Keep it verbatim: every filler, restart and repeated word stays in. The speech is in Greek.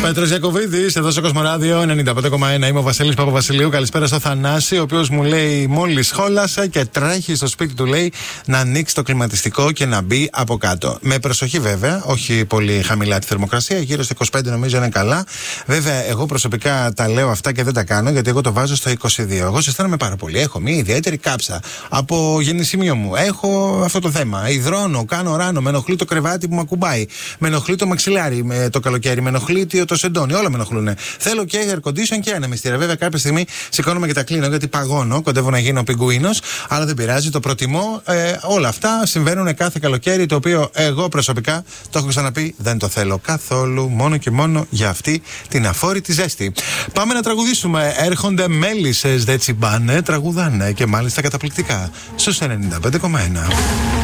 Πέτρος Ιακωβίδης, εδώ στο Κοσμοράδιο ενενήντα πέντε κόμμα ένα. Είμαι ο Βασίλης Παπαβασιλείου. Καλησπέρα στο Θανάση, ο οποίος μου λέει μόλις χόλασε και τρέχει στο σπίτι του, λέει, να ανοίξει το κλιματιστικό και να μπει από κάτω. Με προσοχή βέβαια, όχι πολύ χαμηλά τη θερμοκρασία, γύρω στο είκοσι πέντε νομίζω είναι καλά. Βέβαια, εγώ προσωπικά τα λέω αυτά και δεν τα κάνω, γιατί εγώ το βάζω στο είκοσι δύο. Εγώ αισθάνομαι πάρα πολύ. Έχω μια ιδιαίτερη κάψα από γεννησιμείο μου. Έχω αυτό το θέμα. Υδρώνω, κάνω ράνο, με ενοχλεί το κρεβάτι που με ακουμπάει. Με ενοχλεί το μαξιλάρι με το καλοκαίρι, με ενοχλεί το σεντόνι, όλα με ενοχλούν. Θέλω και air condition και ανεμιστήρα. Βέβαια, κάποια στιγμή σηκώνομαι και τα κλείνω γιατί παγώνω, κοντεύω να γίνω πιγκουίνος, αλλά δεν πειράζει, το προτιμώ. Ε, όλα αυτά συμβαίνουν κάθε καλοκαίρι, το οποίο εγώ προσωπικά το έχω ξαναπεί, δεν το θέλω καθόλου, μόνο και μόνο για αυτή την αφόρητη ζέστη. Πάμε να τραγουδήσουμε. Έρχονται μέλισσες, δεν τσιμπάνε, τραγουδάνε και μάλιστα καταπληκτικά στους ενενήντα πέντε κόμμα ένα.